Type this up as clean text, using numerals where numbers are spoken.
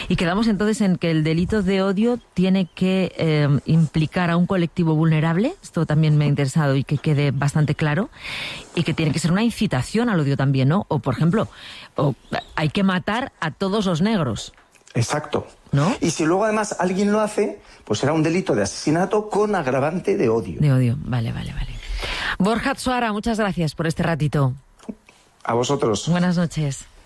Y quedamos entonces en que el delito de odio tiene que implicar a un colectivo vulnerable, esto también me ha interesado y que quede bastante claro, y que tiene que ser una incitación al odio también, ¿no? O, por ejemplo, hay que matar a todos los negros. Exacto. ¿No? Y si luego además alguien lo hace, pues será un delito de asesinato con agravante de odio. De odio, vale. Borja Atsuara, muchas gracias por este ratito. A vosotros. Buenas noches.